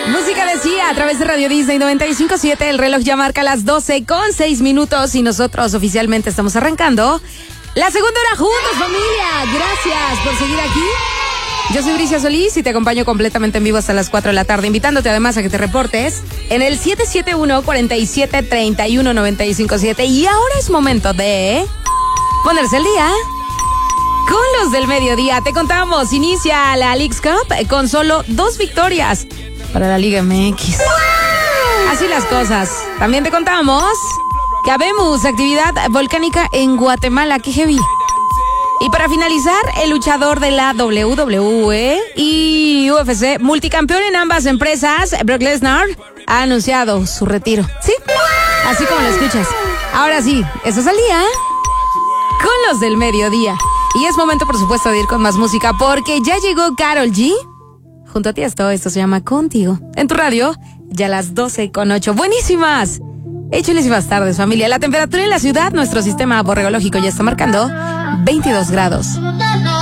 Música de Sia a través de Radio Disney 95.7. El reloj ya marca las 12:06 y nosotros oficialmente estamos arrancando la segunda hora juntos, familia. Gracias por seguir aquí. Yo soy Bricia Solís y te acompaño completamente en vivo hasta las 4 de la tarde, invitándote además a que te reportes en el 771-4731-957. Y ahora es momento de ponerse al día con los del mediodía. Te contamos, inicia la Leagues Cup con solo 2 victorias para la Liga MX. Así las cosas. También te contamos que habemos actividad volcánica en Guatemala. ¡Qué heavy! Y para finalizar, el luchador de la WWE y UFC, multicampeón en ambas empresas, Brock Lesnar, ha anunciado su retiro. ¿Sí? Así como lo escuchas. Ahora sí, eso es al día con los del mediodía. Y es momento, por supuesto, de ir con más música porque ya llegó Karol G junto a ti. Esto se llama Contigo. En tu radio, ya a las 12:08. ¡Buenísimas! Chulísimas tardes, familia. La temperatura en la ciudad, nuestro sistema borregológico ya está marcando 22 grados.